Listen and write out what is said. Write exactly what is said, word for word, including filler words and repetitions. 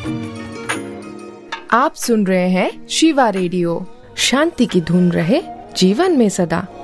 आप सुन रहे हैं शिवा रेडियो। शांति की धुन रहे जीवन में सदा।